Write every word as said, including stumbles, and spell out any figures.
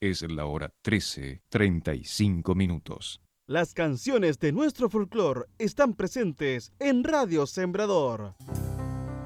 Es la hora trece, treinta y cinco minutos. Las canciones de nuestro folclore están presentes en Radio Sembrador.